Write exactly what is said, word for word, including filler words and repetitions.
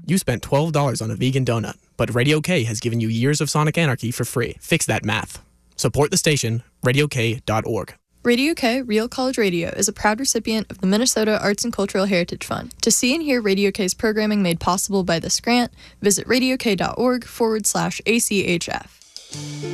You spent twelve dollars on a vegan donut, but Radio K has given you years of Sonic Anarchy for free. Fix that math. Support the station, radio k dot org. Radio K, Real College Radio, is a proud recipient of the Minnesota Arts and Cultural Heritage Fund. To see and hear Radio K's programming made possible by this grant, visit radiok.org forward slash ACHF.